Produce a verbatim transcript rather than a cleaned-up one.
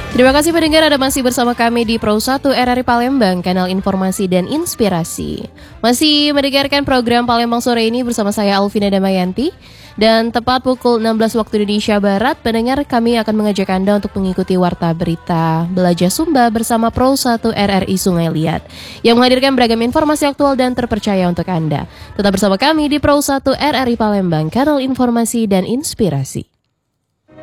Terima kasih pendengar Anda masih bersama kami di Pro satu R R I Palembang, kanal informasi dan inspirasi. Masih mendengarkan program Palembang sore ini bersama saya Alvina Damayanti. Dan tepat pukul enam belas waktu Indonesia Barat, pendengar kami akan mengajak Anda untuk mengikuti Warta Berita Belajar Sumba bersama Pro satu R R I Sungai Liat yang menghadirkan beragam informasi aktual dan terpercaya untuk Anda. Tetap bersama kami di Pro satu R R I Palembang, kanal informasi dan inspirasi.